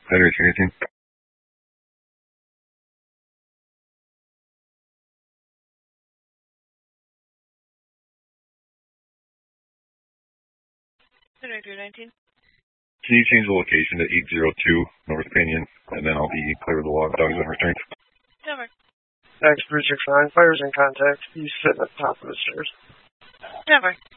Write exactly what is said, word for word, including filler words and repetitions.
Federation Senior Team. Federation nineteen. Can you change the location to eight zero two North Pinion, and then I'll be clear of the log dogs when returned. Over. X three six nine, fires in contact. He's sitting at the top of the stairs. Over.